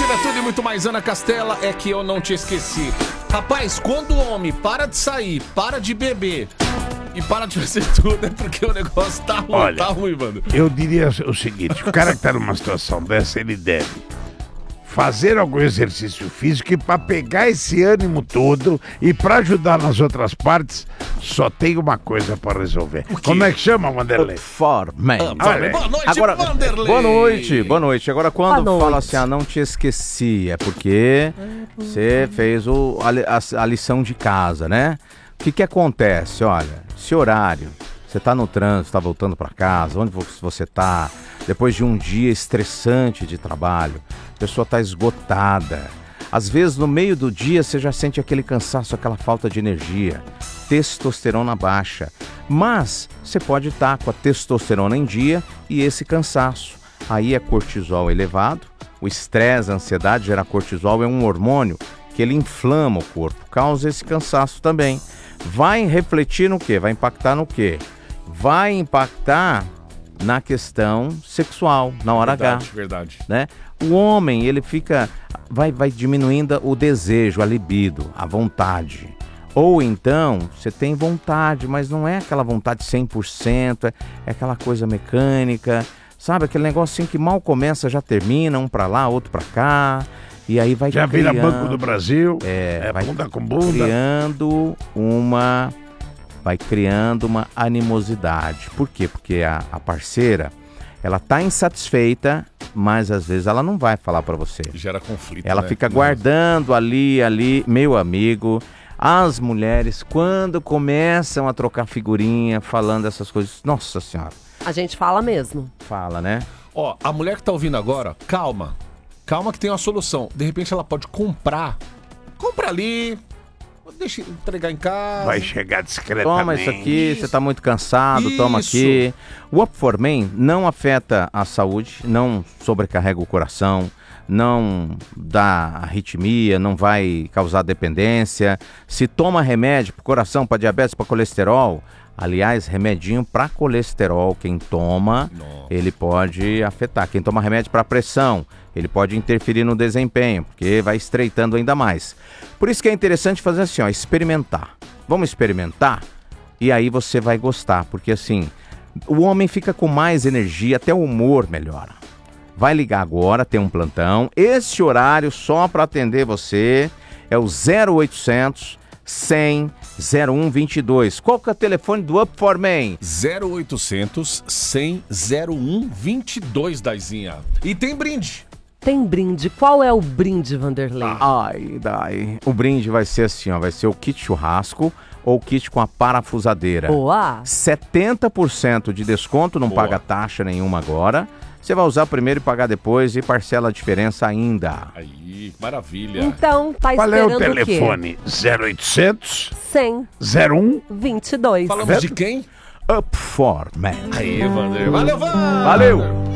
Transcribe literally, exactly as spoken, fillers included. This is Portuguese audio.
Mentira Tudo e muito mais. Ana Castela, é que eu não te esqueci. Rapaz, quando o homem para de sair, para de beber e para de fazer tudo, é porque o negócio tá ruim, Olha, tá ruim, mano. Eu diria o seguinte, o cara que tá numa situação dessa, ele deve fazer algum exercício físico, e para pegar esse ânimo todo e para ajudar nas outras partes, só tem uma coisa para resolver. Como é que chama, Vanderlei? Forman. Boa noite, Agora, Vanderlei. boa noite, boa noite. Agora, quando Boa noite. fala assim, ah, não te esqueci, é porque você fez o, a, li- a- a lição de casa, né? O que que acontece? Olha, esse horário, você tá no trânsito, tá voltando para casa, onde vo- você tá, depois de um dia estressante de trabalho, a pessoa tá esgotada. Às vezes, no meio do dia, você já sente aquele cansaço, aquela falta de energia, testosterona baixa. Mas você pode estar com a testosterona em dia e esse cansaço. Aí é cortisol elevado, o estresse, a ansiedade gera cortisol, é um hormônio que ele inflama o corpo, causa esse cansaço também. Vai refletir no quê? Vai impactar no quê? Vai impactar na questão sexual, na hora Verdade, H, verdade. né? O homem, ele fica, vai, vai diminuindo o desejo, a libido, a vontade. Ou então, você tem vontade, mas não é aquela vontade cem por cento, é, é aquela coisa mecânica, sabe? Aquele negocinho que mal começa, já termina, um pra lá, outro pra cá, e aí vai Já criando, vira Banco do Brasil, é, é vai bunda com bunda. criando uma, vai criando uma animosidade. Por quê? Porque a, a parceira, ela tá insatisfeita, mas às vezes ela não vai falar pra você. Gera conflito, Ela né? fica guardando ali, ali, meu amigo. As mulheres, quando começam a trocar figurinha, falando essas coisas, nossa senhora, A gente fala mesmo. fala, né? Ó, a mulher que tá ouvindo agora, calma. Calma que tem uma solução. De repente ela pode comprar. Compra ali. Deixa entregar em casa. Vai chegar discretamente. Toma isso aqui, Isso. você tá muito cansado, toma Isso. aqui. O Up for Men não afeta a saúde, não sobrecarrega o coração, não dá arritmia, não vai causar dependência. Se toma remédio para coração, para diabetes, para colesterol, aliás, remedinho para colesterol, quem toma, Nossa. ele pode afetar. Quem toma remédio para pressão, ele pode interferir no desempenho, porque vai estreitando ainda mais. Por isso que é interessante fazer assim, ó, experimentar. Vamos experimentar? E aí você vai gostar, porque assim, o homem fica com mais energia, até o humor melhora. Vai ligar agora, tem um plantão. Esse horário só para atender você é o zero oitocentos, cem, zero um vinte e dois. Qual que é o telefone do Up for Men? zero oitocentos, cem, zero um vinte e dois, Daizinha. E tem brinde. Tem brinde. Qual é o brinde, Vanderlei? Ai, dai. O brinde vai ser assim, ó, vai ser o kit churrasco ou o kit com a parafusadeira. Boa. setenta por cento de desconto, não Boa. paga taxa nenhuma agora. Você vai usar primeiro e pagar depois e parcela a diferença ainda. Aí, maravilha. Então, tá Qual é esperando o o quê? telefone? zero oitocentos, cem, zero um. vinte e dois. Falamos de quem? Up for Men. Aí, Vander. Valeu, Vander. Valeu!